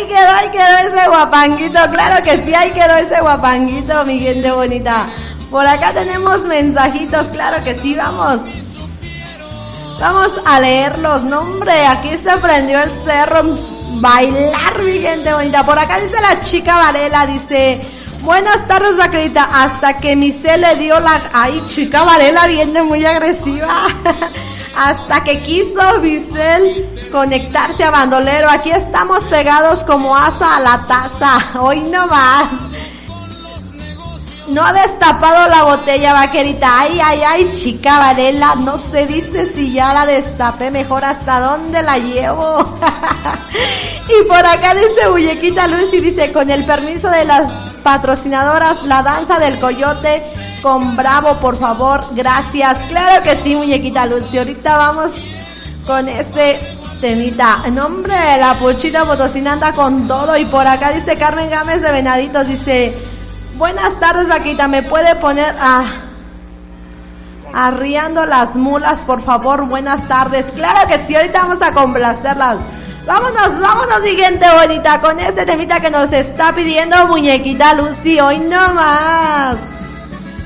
Ahí quedó ese guapanguito, claro que sí, ahí quedó ese guapanguito, mi gente bonita. Por acá tenemos mensajitos, claro que sí, vamos a leerlos, no hombre, aquí se prendió el cerro, bailar, mi gente bonita. Por acá dice la chica Varela, dice, buenas tardes, vaquerita, hasta que mi C le dio la... Ay, chica Varela viene muy agresiva. Hasta que quiso Vicel conectarse a bandolero. Aquí estamos pegados como asa a la taza. Hoy no más. No ha destapado la botella, vaquerita. Ay, chica Varela. No se dice si ya la destapé. Mejor hasta dónde la llevo. Y por acá dice Muñequita Lucy, dice, con el permiso de las patrocinadoras, la danza del coyote con Bravo, por favor, gracias. Claro que sí, Muñequita Lucy, ahorita vamos con ese temita. En nombre de la Pochita Potosina anda con todo. Y por acá dice Carmen Gámez de Venaditos, dice, buenas tardes, vaquita, ¿me puede poner arriando las mulas, por favor? Buenas tardes. Claro que sí, ahorita vamos a complacerlas. Vámonos, mi gente bonita, con este temita que nos está pidiendo Muñequita Lucy, hoy no más.